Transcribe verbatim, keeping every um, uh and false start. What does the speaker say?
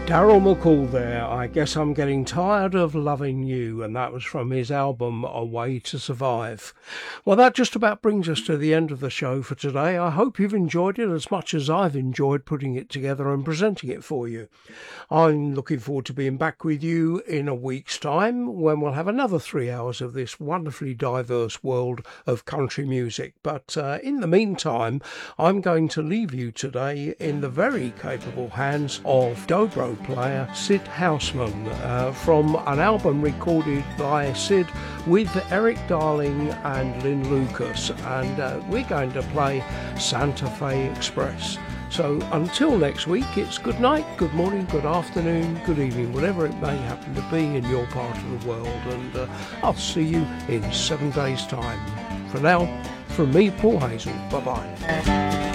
Daryl McCall there. I guess I'm getting tired of loving you, and that was from his album A Way to Survive. Well, that just about brings us to the end of the show for today. I hope you've enjoyed it as much as I've enjoyed putting it together and presenting it for you. I'm looking forward to being back with you in a week's time when we'll have another three hours of this wonderfully diverse world of country music. But uh, in the meantime, I'm going to leave you today in the very capable hands of dobro player Sid Houseman uh, from an album recorded by Sid with Eric Darling and Lynn Lucas, and uh, we're going to play Santa Fe Express. So until next week, it's good night, good morning, good afternoon, good evening, whatever it may happen to be in your part of the world, and uh, I'll see you in seven days' time. For now, from me, Paul Hazel, bye-bye.